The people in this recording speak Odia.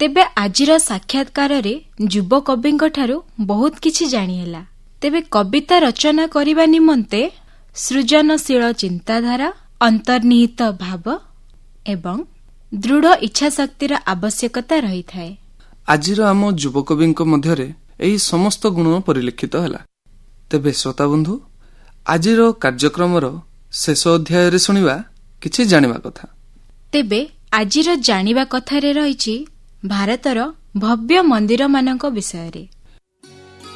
ତେବେ ଆଜିର ସାକ୍ଷାତକାରରେ ଯୁବ କବିଙ୍କଠାରୁ ବହୁତ କିଛି ଜାଣିହେଲା। ତେବେ କବିତା ରଚନା କରିବା ନିମନ୍ତେ ସୃଜନଶୀଳ ଚିନ୍ତାଧାରା, ଅନ୍ତର୍ନିହିତ ଭାବ ଏବଂ ଦୃଢ଼ ଇଚ୍ଛାଶକ୍ତିର ଆବଶ୍ୟକତା ରହିଥାଏ। ଆଜିର ଆମ ଯୁବକବିଙ୍କ ମଧ୍ୟରେ ଏହି ସମସ୍ତ ଗୁଣ ପରିଲକ୍ଷିତ ହେଲା। ତେବେ ଶ୍ରୋତାବନ୍ଧୁ, ଆଜିର କାର୍ଯ୍ୟକ୍ରମର ଶେଷ ଅଧ୍ୟାୟରେ ଶୁଣିବା କିଛି ଜାଣିବା କଥା। ତେବେ ଆଜିର ଜାଣିବା କଥାରେ ରହିଛି ଭାରତର ଭବ୍ୟ ମନ୍ଦିରମାନଙ୍କ ବିଷୟରେ।